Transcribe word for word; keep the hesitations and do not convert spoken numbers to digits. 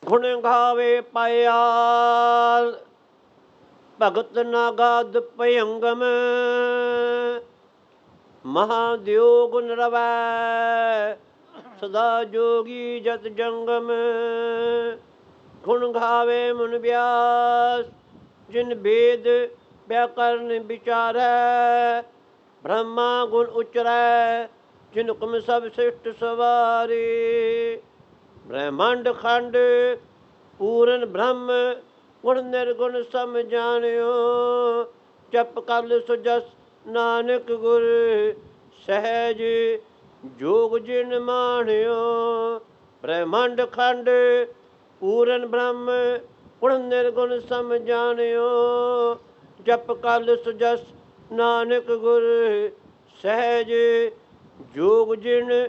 ਗੁਣ ਗਾਵੇ ਪਾਇਆਲ ਭਗਤ ਨਾਗਾਦ ਭਯੰਗਮ ਮਹਾਦੇਵ ਗੁਣ ਰਵੈ ਸਦਾ ਜੋਗੀ ਜਤ ਜੰਗਮ ਗੁਣ ਗਾਵੇ ਮਨ ਬਿਆਸ ਜਿਨ ਭੇਦ व्याकरण विचारै ब्रह्मा गुण उचरै जिन हुक्म सब सृष्ट सवारे ब्रह्मांड खंड पूरन ब्रह्म गुण निर्गुण सम जानियो जप कल सुजस नानक गुर सहज जोग जिन मानियो ब्रह्मांड खंड पूरन ब्रह्म गुण निर्गुण सम जानियो जप कल सुजस नानक गुर सहज जोग जिन